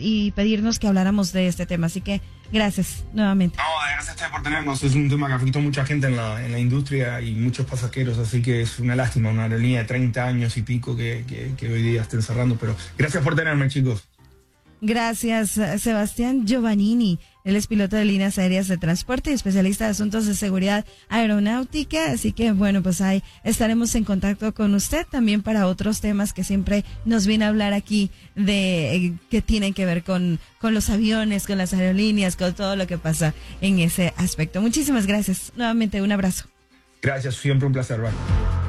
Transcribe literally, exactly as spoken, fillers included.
y pedirnos que habláramos de este tema. Así que gracias nuevamente. No, gracias a ustedes por tenernos. Es un tema que afectó a mucha gente en la, en la industria y muchos pasajeros, así que es una lástima, una aerolínea de treinta años y pico que, que, que hoy día estén cerrando, pero gracias por tenerme, chicos. Gracias, Sebastián Giovannini. Él es piloto de líneas aéreas de transporte y especialista de asuntos de seguridad aeronáutica. Así que, bueno, pues ahí estaremos en contacto con usted también para otros temas que siempre nos viene a hablar aquí de eh, que tienen que ver con, con los aviones, con las aerolíneas, con todo lo que pasa en ese aspecto. Muchísimas gracias. Nuevamente, un abrazo. Gracias, siempre un placer. Bye.